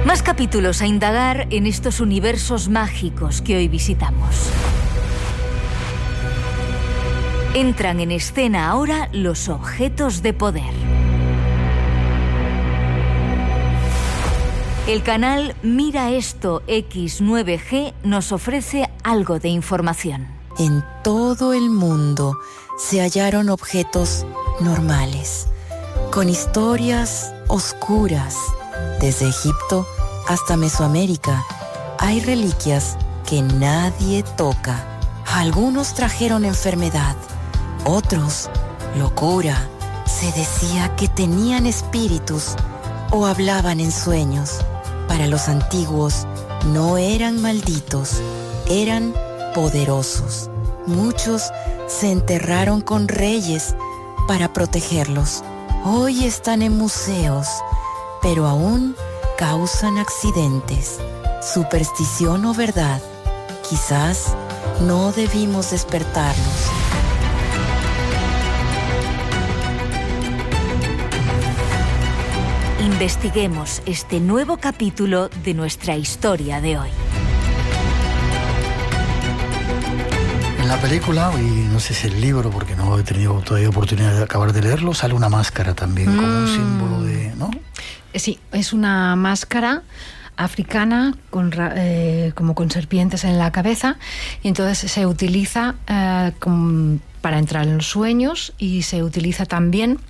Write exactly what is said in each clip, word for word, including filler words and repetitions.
Más capítulos a indagar en estos universos mágicos que hoy visitamos. Entran en escena ahora los objetos de poder. El canal Mira Esto equis nueve ge nos ofrece algo de información. En todo el mundo se hallaron objetos normales, con historias oscuras. Desde Egipto hasta Mesoamérica hay reliquias que nadie toca. Algunos trajeron enfermedad, otros locura. Se decía que tenían espíritus o hablaban en sueños. Para los antiguos no eran malditos, eran poderosos. Muchos se enterraron con reyes para protegerlos. Hoy están en museos, pero aún causan accidentes. Superstición o verdad, quizás no debimos despertarlos. Investiguemos este nuevo capítulo de nuestra historia de hoy. En la película, y no sé si el libro, porque no he tenido todavía oportunidad de acabar de leerlo, sale una máscara también, mm. como un símbolo de... ¿no? Sí, es una máscara africana con, eh, como con serpientes en la cabeza, y entonces se utiliza eh, con, para entrar en los sueños, y se utiliza también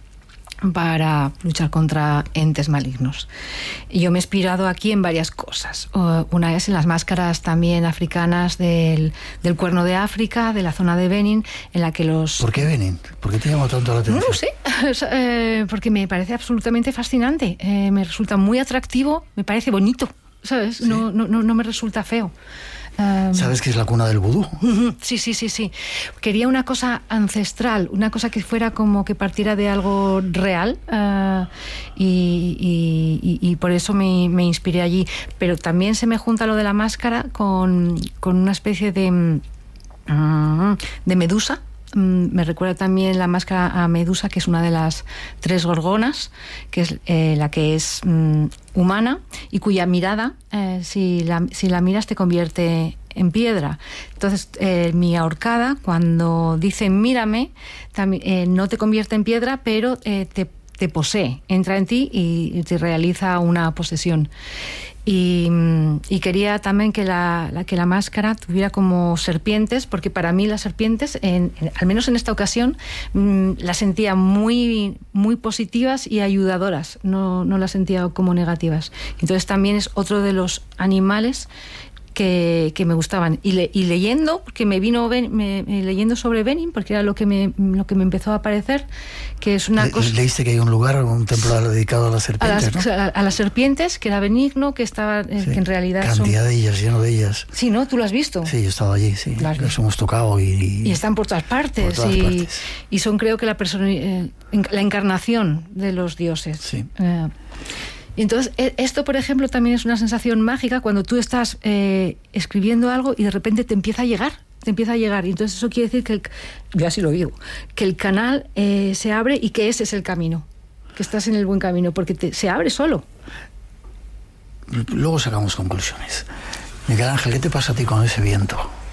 para luchar contra entes malignos. Y yo me he inspirado aquí en varias cosas. Una es en las máscaras también africanas del, del Cuerno de África, de la zona de Benin, en la que los... ¿Por qué Benin? ¿Por qué te llama tanto la atención? No lo sé, eh, porque me parece absolutamente fascinante. Eh, me resulta muy atractivo, me parece bonito, ¿sabes? ¿Sí? No, no, no me resulta feo. Um, ¿Sabes que es la cuna del vudú? Sí, sí, sí, sí. Quería una cosa ancestral, una cosa que fuera como que partiera de algo real, uh, y, y, y, y por eso me, me inspiré allí. Pero también se me junta lo de la máscara con, con una especie de, uh, de medusa. Me recuerda también la máscara a Medusa, que es una de las tres gorgonas, que es eh, la que es um, humana y cuya mirada, eh, si, la, si la miras, te convierte en piedra. Entonces, eh, mi ahorcada, cuando dice mírame, también, eh, no te convierte en piedra, pero eh, te, te posee, entra en ti y, y te realiza una posesión. Y, y quería también que la, la, que la máscara tuviera como serpientes, porque para mí las serpientes, en, en, al menos en esta ocasión, mmm, las sentía muy, muy positivas y ayudadoras, no, no las sentía como negativas. Entonces también es otro de los animales que, que me gustaban. Y, le, y leyendo, porque me vino me, me, leyendo sobre Benin, porque era lo que me, lo que me empezó a aparecer, que es una Le, cosa... Leíste que hay un lugar, un templo dedicado a las serpientes, a las, ¿no? a, a las serpientes, que era benigno, que estaba, eh, sí. que en realidad cantidad son... de ellas, lleno de ellas. Sí, ¿no? ¿Tú lo has visto? Sí, yo he estado allí, sí. Las hemos tocado y, y... Y están por todas partes. Por todas y, partes. y son, creo que, la, persona, eh, la encarnación de los dioses. Sí. Eh, Y entonces, esto, por ejemplo, también es una sensación mágica cuando tú estás eh, escribiendo algo y de repente te empieza a llegar, te empieza a llegar. Y entonces eso quiere decir que, el, yo así lo digo, que el canal eh, se abre y que ese es el camino, que estás en el buen camino, porque te, se abre solo. Luego sacamos conclusiones. Miguel Ángel, ¿qué te pasa a ti con ese viento?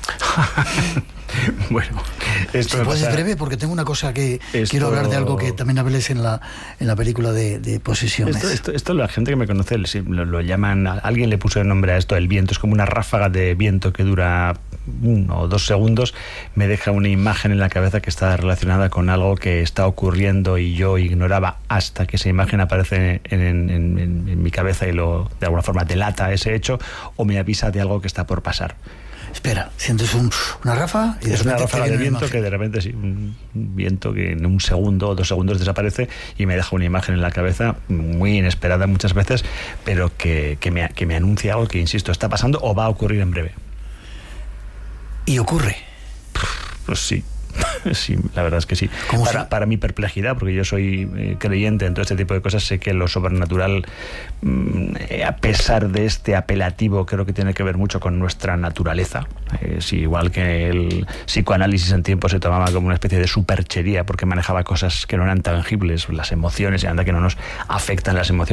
Bueno, esto si puedes pasa... breve, porque tengo una cosa que esto... quiero hablar de algo que también hables en la en la película de, de Posesiones. Esto, esto, esto la gente que me conoce lo, lo llaman, alguien le puso el nombre a esto, el viento. Es como una ráfaga de viento que dura uno o dos segundos, me deja una imagen en la cabeza que está relacionada con algo que está ocurriendo y yo ignoraba hasta que esa imagen aparece en, en, en, en mi cabeza y lo de alguna forma delata ese hecho o me avisa de algo que está por pasar. Espera, sientes un, una ráfaga y de es una ráfaga de viento imagen. que de repente sí, un viento que en un segundo o dos segundos desaparece y me deja una imagen en la cabeza muy inesperada muchas veces, pero que, que, me, que me anuncia algo que, insisto, está pasando o va a ocurrir en breve. ¿Y ocurre? Pues sí. Sí, la verdad es que sí. Para, si... para mi perplejidad, porque yo soy eh, creyente en todo este tipo de cosas, sé que lo sobrenatural, mmm, eh, a pesar de este apelativo, creo que tiene que ver mucho con nuestra naturaleza. Eh, sí, igual que el psicoanálisis en tiempo se tomaba como una especie de superchería, porque manejaba cosas que no eran tangibles, las emociones, y anda que no nos afectan las emociones.